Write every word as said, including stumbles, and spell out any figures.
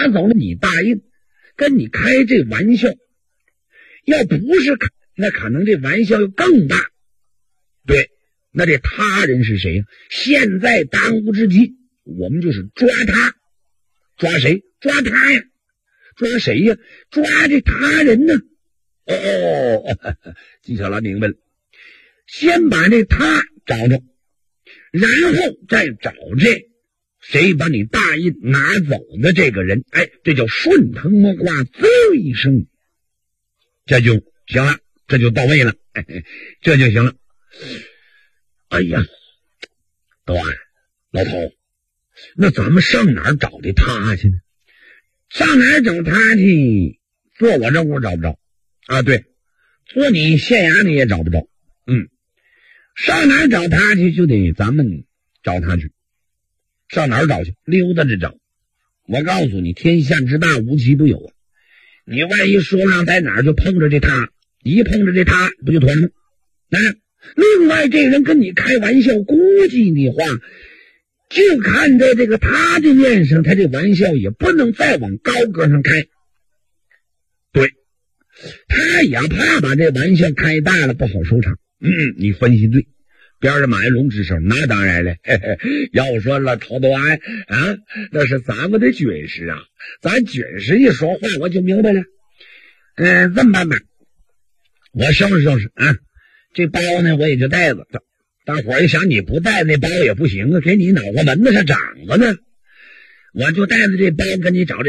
拿走了你大印，跟你开这玩笑，要不是那可能这玩笑又更大。对，那这他人是谁呀？现在当务之急，我们就是抓他。抓谁？抓他呀！抓谁呀？抓这他人呢？哦，纪晓岚明白了，先把这他找着，然后再找这谁把你大印拿走的这个人。哎，这叫顺藤摸瓜，滋一声，这就行了，这就到位了，嘿嘿，这就行了。哎呀，大王老头，那咱们上哪儿找这他去呢？上哪儿找他去？做我这屋找不着啊？对，做你县衙你也找不着。嗯，上哪儿找他去？就得咱们找他去。上哪儿找去？溜达着找。我告诉你，天下之大无奇不有啊！你万一说让在哪儿就碰着这他，一碰着这他不就妥了吗？那另外这人跟你开玩笑，估计你话就看在这个他的面上，他这玩笑也不能再往高个上开。对，他也怕把这玩笑开大了不好收场。嗯，你分析对。边上马云龙吱声，那当然了，嘿嘿，要说了陶德安啊，那是咱们的军师啊，咱军师一说话我就明白了。嗯，这么办吧，我收拾收拾啊，这包呢我也就带着。大伙儿一想，你不带那包也不行啊，给你脑瓜门子上长着呢，我就带着这包跟你找这